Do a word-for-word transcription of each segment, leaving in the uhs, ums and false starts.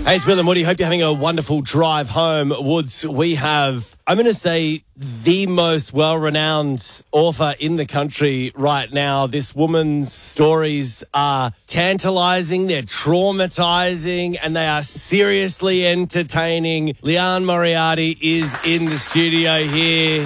Hey, it's Will and Woody. Hope you're having a wonderful drive home. Woods, we have, I'm going to say, the most well-renowned author in the country right now. This woman's stories are tantalising, they're traumatising, and they are seriously entertaining. Leanne Moriarty is in the studio here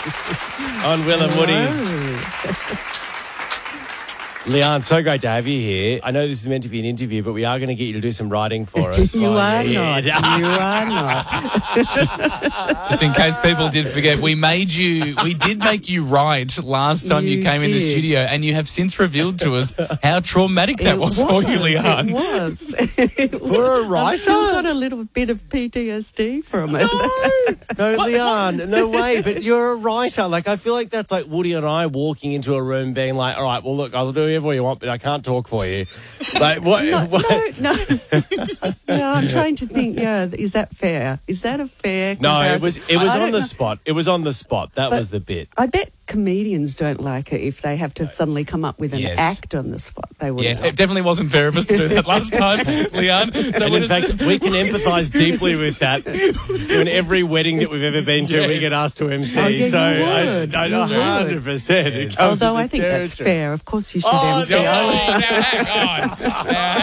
on Will and Woody. Leanne, so great to have you here. I know this is meant to be an interview, but we are going to get you to do some writing for us. you are not. You are not. just, just in case people did forget, we made you, we did make you write last time you, You came in the did. studio, and you have since revealed to us how traumatic that It was, for you, Leanne. It was. It was. For a writer? I've still got a little bit of P T S D from it. No, Leanne, no way. But you're a writer. Like, I feel like that's like Woody and I walking into a room being like, all right, well, look, I'll do whatever you want, but I can't talk for you. Like, what? No, what? no, no. no, I'm trying to think, yeah, is that fair? Is that a fair No, it comparison? was it was I on don't the know. spot. It was on the spot. That But was the bit. I bet comedians don't like it if they have to suddenly come up with an Yes. act on the spot. They would. Yes, it definitely wasn't fair of us to do that last time, Leanne. So And we're in just- fact, we can empathise deeply with that. In every wedding that we've ever been to, we Yes. get asked to M C. Oh, yeah, so you I, would. I, You one would. hundred percent. It Yes. comes Although with I think the that's territory. fair. Of course, you should Oh, M C. no. Oh, now hang on. Now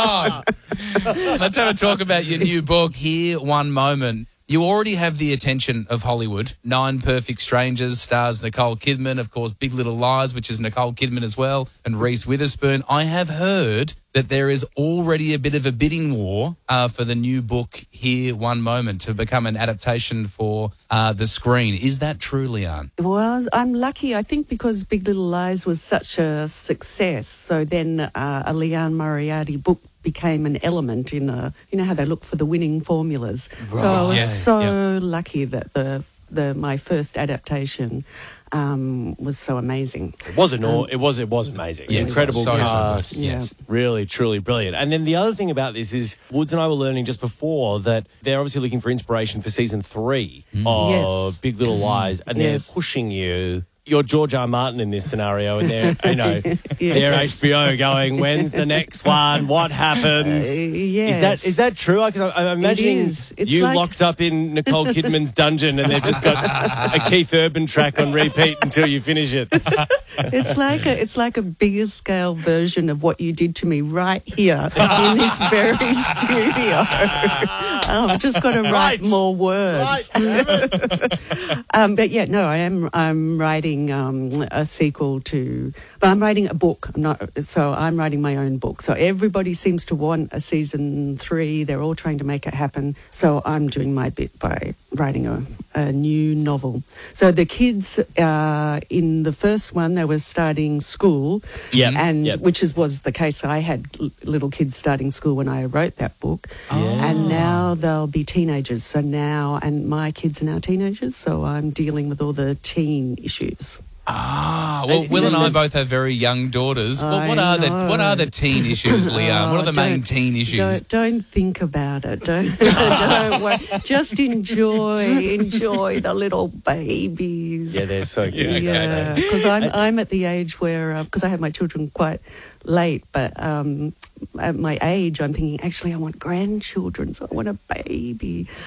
hang on. Let's have a talk about your new book, Here One Moment. You already have the attention of Hollywood. Nine Perfect Strangers stars Nicole Kidman. Of course, Big Little Lies, which is Nicole Kidman as well, and Reese Witherspoon. I have heard that there is already a bit of a bidding war uh, for the new book, Here One Moment, to become an adaptation for uh, the screen. Is that true, Leanne? Well, I'm lucky, I think, because Big Little Lies was such a success. So then uh, a Leanne Moriarty book became an element in a, you know how they look for the winning formulas. So I was Yeah, so yeah. lucky that the the my first adaptation um, was so amazing. It wasn't all. It was. It was amazing. Yes. Incredible So, so good. cast. Yes. Really, truly brilliant. And then the other thing about this is Woods and I were learning just before that they're obviously looking for inspiration for season three of Yes. Big Little Lies, and Yes. they're pushing you. You're George R. Martin in this scenario, and they're, you know, they're H B O going, when's the next one? What happens? Uh, Is yes. that is that true? Because I'm imagining is. It's you like- locked up in Nicole Kidman's dungeon, and they've just got a Keith Urban track on repeat until you finish it. It's like a it's like a bigger scale version of what you did to me right here in this very studio. I've just got to write Right. more words. um, but yeah, no, I am. I'm writing um, a sequel to, but I'm writing a book. I'm not. So I'm writing my own book. So everybody seems to want a season three. They're all trying to make it happen. So I'm doing my bit by writing a, a new novel. So the kids uh, in the first one, they were starting school, Yep, and yep. which is was the case. I had l- little kids starting school when I wrote that book, and now they'll be teenagers. So now, and my kids are now teenagers. So I'm dealing with all the teen issues. Ah, well, And Will and I isn't it- both have very young daughters. Well, I what are the know. what are the teen issues, Leanne? What are the Oh, main don't- teen issues? Don't, don't think about it. Don't, don't worry. Just enjoy, enjoy the little babies. Yeah, they're so cute. Yeah, because I'm I'm at the age where because I had my children quite late, but um, at my age, I'm thinking actually I want grandchildren, so I want a baby.